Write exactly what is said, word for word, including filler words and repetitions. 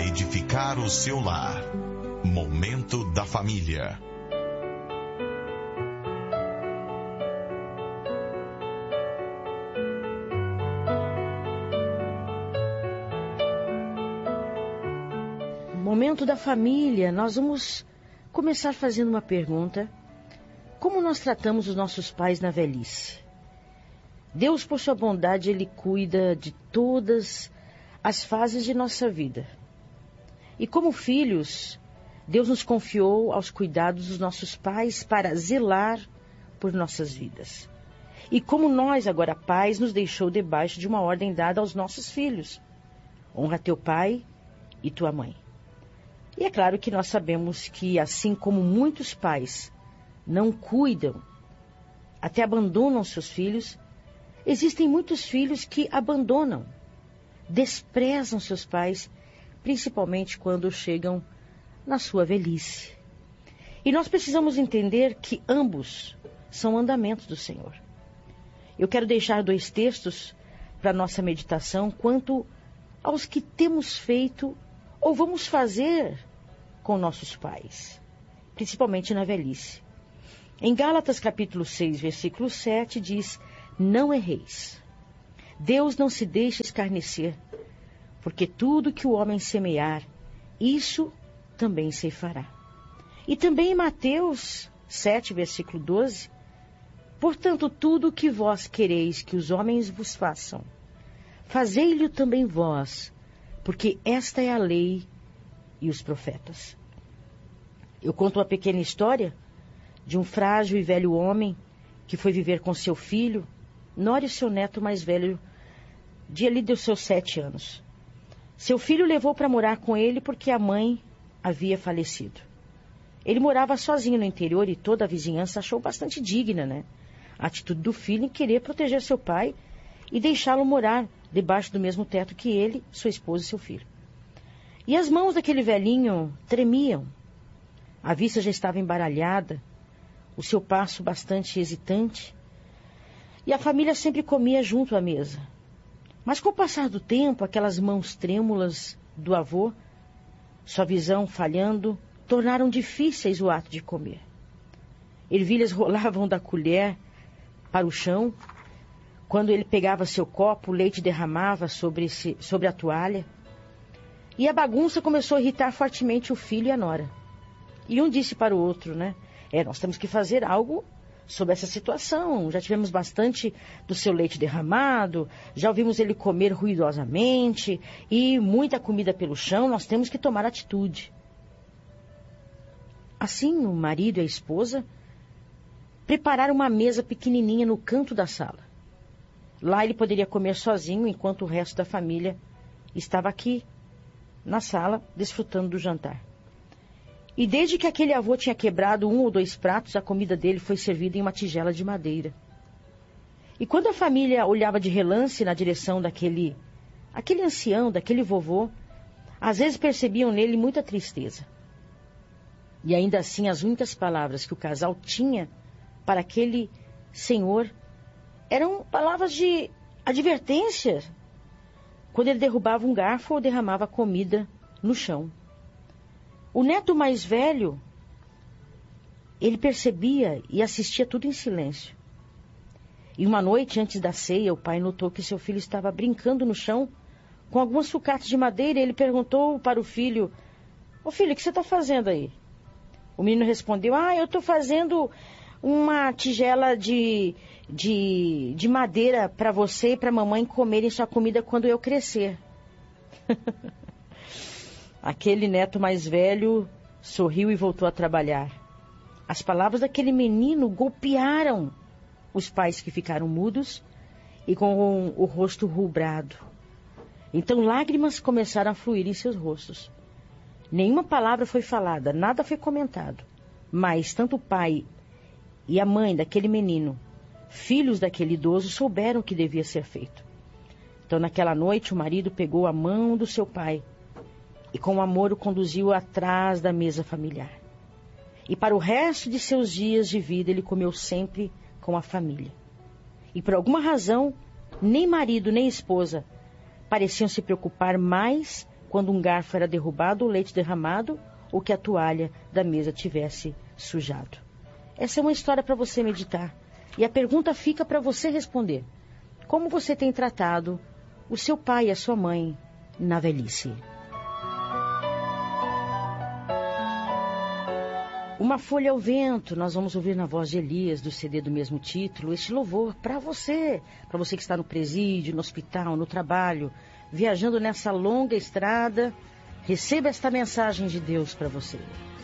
edificar o seu lar. Momento da Família. Momento da Família, nós vamos começar fazendo uma pergunta. Como nós tratamos os nossos pais na velhice? Deus, por sua bondade, Ele cuida de todas as fases de nossa vida. E como filhos, Deus nos confiou aos cuidados dos nossos pais para zelar por nossas vidas. E como nós, agora pais, nos deixou debaixo de uma ordem dada aos nossos filhos. Honra teu pai e tua mãe. E é claro que nós sabemos que, assim como muitos pais não cuidam, até abandonam seus filhos, existem muitos filhos que abandonam, desprezam seus pais, principalmente quando chegam na sua velhice. E nós precisamos entender que ambos são mandamentos do Senhor. Eu quero deixar dois textos para nossa meditação quanto aos que temos feito ou vamos fazer com nossos pais, principalmente na velhice. Em Gálatas capítulo seis, versículo sete, diz: não erreis. Deus não se deixa escarnecer, porque tudo que o homem semear, isso também se fará. E também em Mateus sete, versículo doze, portanto, tudo o que vós quereis que os homens vos façam, fazei-lhe também vós, porque esta é a lei e os profetas. Eu conto uma pequena história de um frágil e velho homem que foi viver com seu filho, Nora e seu neto mais velho, de ali dos seus sete anos. Seu filho levou para morar com ele porque a mãe havia falecido. Ele morava sozinho no interior e toda a vizinhança achou bastante digna, né? A atitude do filho em querer proteger seu pai e deixá-lo morar debaixo do mesmo teto que ele, sua esposa e seu filho. E as mãos daquele velhinho tremiam. A vista já estava embaralhada, o seu passo bastante hesitante. E a família sempre comia junto à mesa. Mas com o passar do tempo, aquelas mãos trêmulas do avô, sua visão falhando, tornaram difíceis o ato de comer. Ervilhas rolavam da colher para o chão. Quando ele pegava seu copo, o leite derramava sobre, esse, sobre a toalha. E a bagunça começou a irritar fortemente o filho e a nora. E um disse para o outro, né? É, nós temos que fazer algo sobre essa situação. Já tivemos bastante do seu leite derramado, já ouvimos ele comer ruidosamente e muita comida pelo chão, nós temos que tomar atitude. Assim, o marido e a esposa prepararam uma mesa pequenininha no canto da sala. Lá ele poderia comer sozinho, enquanto o resto da família estava aqui, na sala, desfrutando do jantar. E desde que aquele avô tinha quebrado um ou dois pratos, a comida dele foi servida em uma tigela de madeira. E quando a família olhava de relance na direção daquele, aquele ancião, daquele vovô, às vezes percebiam nele muita tristeza. E ainda assim, as únicas palavras que o casal tinha para aquele senhor eram palavras de advertência, quando ele derrubava um garfo ou derramava comida no chão. O neto mais velho, ele percebia e assistia tudo em silêncio. E uma noite antes da ceia, o pai notou que seu filho estava brincando no chão com algumas sucatas de madeira e ele perguntou para o filho: ô filho, o que você está fazendo aí? O menino respondeu: ah, eu estou fazendo uma tigela de, de, de madeira para você e para a mamãe comerem sua comida quando eu crescer. Aquele neto mais velho sorriu e voltou a trabalhar. As palavras daquele menino golpearam os pais, que ficaram mudos e com o rosto rubrado. Então lágrimas começaram a fluir em seus rostos. Nenhuma palavra foi falada, nada foi comentado. Mas tanto o pai e a mãe daquele menino, filhos daquele idoso, souberam o que devia ser feito. Então naquela noite o marido pegou a mão do seu pai e com amor o conduziu atrás da mesa familiar. E para o resto de seus dias de vida ele comeu sempre com a família. E por alguma razão, nem marido nem esposa pareciam se preocupar mais quando um garfo era derrubado, o leite derramado, ou que a toalha da mesa tivesse sujado. Essa é uma história para você meditar. E a pergunta fica para você responder. Como você tem tratado o seu pai e a sua mãe na velhice? Uma folha ao vento, nós vamos ouvir na voz de Elias, do C D do mesmo título, este louvor para você, para você que está no presídio, no hospital, no trabalho, viajando nessa longa estrada. Receba esta mensagem de Deus para você.